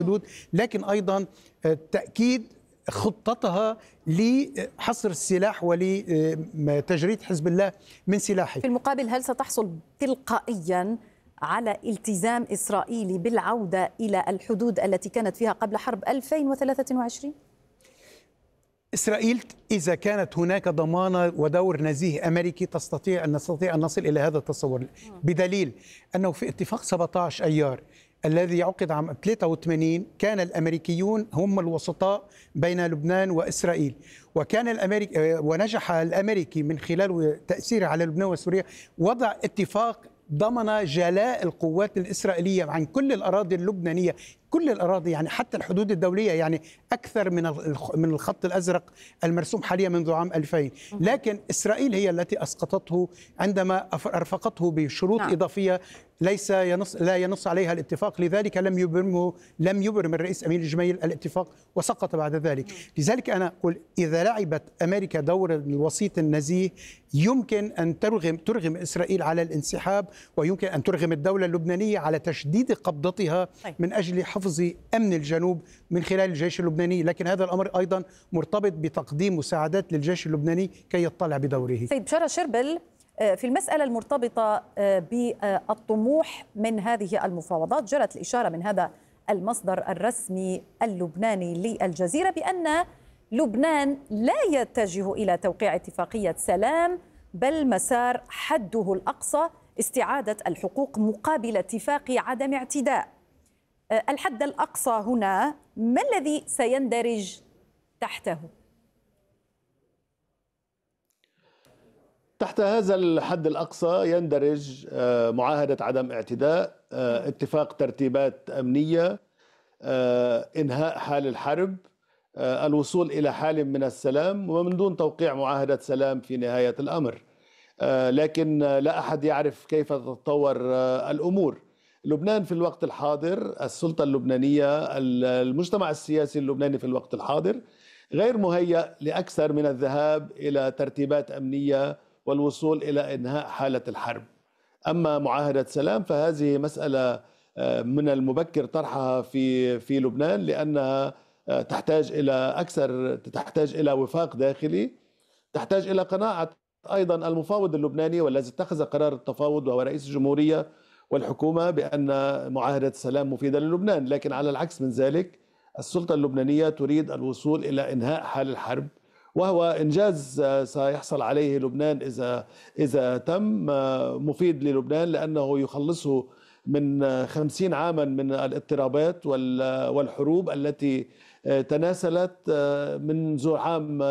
الحدود، لكن أيضا تأكيد خطتها لحصر السلاح ولتجريد حزب الله من سلاحه. في المقابل، هل ستحصل تلقائيا على التزام إسرائيلي بالعودة إلى الحدود التي كانت فيها قبل حرب 2023؟ إسرائيل إذا كانت هناك ضمانة ودور نزيه أمريكي نستطيع أن نصل إلى هذا التصور، بدليل أنه في اتفاق 17 أيار الذي عقد عام 83 كان الأمريكيون هم الوسطاء بين لبنان وإسرائيل، ونجح الأمريكي من خلال تأثيره على لبنان وسوريا وضع اتفاق ضمن جلاء القوات الإسرائيلية عن كل الأراضي اللبنانية، كل الأراضي، يعني حتى الحدود الدولية، يعني أكثر من الخط الأزرق المرسوم حاليا منذ عام 2000. لكن إسرائيل هي التي أسقطته عندما أرفقته بشروط إضافية لا ينص عليها الاتفاق، لذلك لم يبرم الرئيس أمين الجميل الاتفاق وسقط بعد ذلك. لذلك أنا أقول إذا لعبت أمريكا دور الوسيط النزيه يمكن أن ترغم إسرائيل على الانسحاب، ويمكن أن ترغم الدولة اللبنانية على تشديد قبضتها من أجل حفظ أمن الجنوب من خلال الجيش اللبناني. لكن هذا الأمر أيضا مرتبط بتقديم مساعدات للجيش اللبناني كي يطلع بدوره. سيد بشارة شربل، في المسألة المرتبطة بالطموح من هذه المفاوضات، جرت الإشارة من هذا المصدر الرسمي اللبناني للجزيرة بأن لبنان لا يتجه إلى توقيع اتفاقية سلام، بل مسار حده الأقصى استعادة الحقوق مقابل اتفاق عدم اعتداء. الحد الأقصى هنا ما الذي سيندرج تحته؟ تحت هذا الحد الأقصى يندرج معاهدة عدم اعتداء، اتفاق ترتيبات أمنية، إنهاء حال الحرب، الوصول إلى حال من السلام، ومن دون توقيع معاهدة سلام في نهاية الأمر. لكن لا أحد يعرف كيف تتطور الأمور. لبنان في الوقت الحاضر، السلطة اللبنانية، المجتمع السياسي اللبناني في الوقت الحاضر غير مهيأ لأكثر من الذهاب إلى ترتيبات أمنية والوصول إلى إنهاء حالة الحرب. أما معاهدة سلام فهذه مسألة من المبكر طرحها في لبنان، لأنها تحتاج إلى وفاق داخلي، تحتاج إلى قناعة أيضا المفاوض اللبناني والذي اتخذ قرار التفاوض وهو رئيس الجمهورية والحكومة بأن معاهدة السلام مفيدة للبنان. لكن على العكس من ذلك السلطة اللبنانية تريد الوصول إلى إنهاء حال الحرب، وهو إنجاز سيحصل عليه لبنان إذا تم، مفيد للبنان لأنه يخلصه من 50 عاما من الاضطرابات والحروب التي تناسلت منذ عام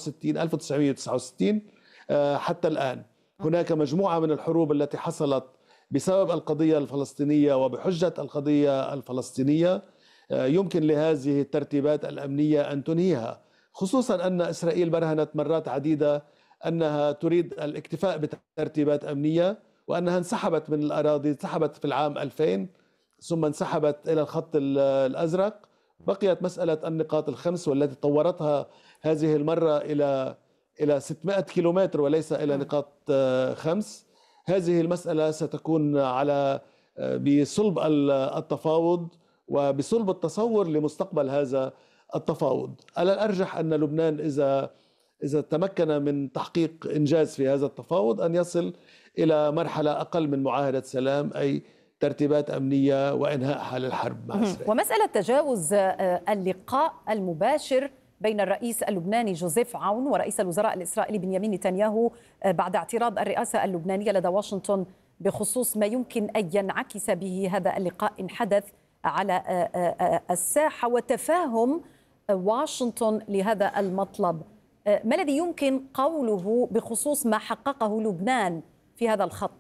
1969 حتى الآن. هناك مجموعة من الحروب التي حصلت بسبب القضية الفلسطينية وبحجة القضية الفلسطينية يمكن لهذه الترتيبات الأمنية أن تنهيها، خصوصا أن إسرائيل برهنت مرات عديدة أنها تريد الاكتفاء بترتيبات أمنية، وأنها انسحبت من الأراضي، انسحبت في العام 2000 ثم انسحبت إلى الخط الأزرق. بقيت مسألة النقاط الخمس والتي طورتها هذه المرة إلى 600 كيلومتر وليس إلى نقاط خمس. هذه المسألة ستكون بصلب التفاوض وبصلب التصور لمستقبل هذا التفاوض. على الأرجح أن لبنان إذا تمكن من تحقيق إنجاز في هذا التفاوض أن يصل إلى مرحلة أقل من معاهدة سلام، أي ترتيبات أمنية وإنهاء حال الحرب مع إسرائيل. ومسألة تجاوز اللقاء المباشر بين الرئيس اللبناني جوزيف عون ورئيس الوزراء الإسرائيلي بنيامين نتنياهو بعد اعتراض الرئاسة اللبنانية لدى واشنطن بخصوص ما يمكن أن ينعكس به هذا اللقاء إن حدث على الساحة، وتفاهم واشنطن لهذا المطلب، ما الذي يمكن قوله بخصوص ما حققه لبنان في هذا الخط؟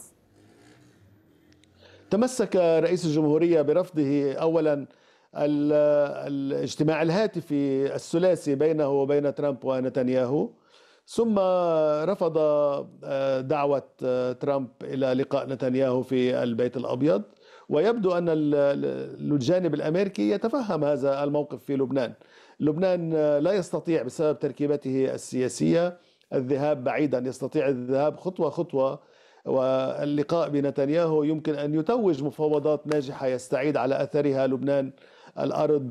تمسك رئيس الجمهورية برفضه أولا الاجتماع الهاتفي الثلاثي بينه وبين ترامب ونتنياهو، ثم رفض دعوة ترامب إلى لقاء نتنياهو في البيت الأبيض. ويبدو أن الجانب الأمريكي يتفهم هذا الموقف في لبنان. لبنان لا يستطيع بسبب تركيبته السياسية الذهاب بعيدا، يستطيع الذهاب خطوة خطوة، واللقاء بنتنياهو يمكن أن يتوج مفاوضات ناجحة يستعيد على أثرها لبنان الأرض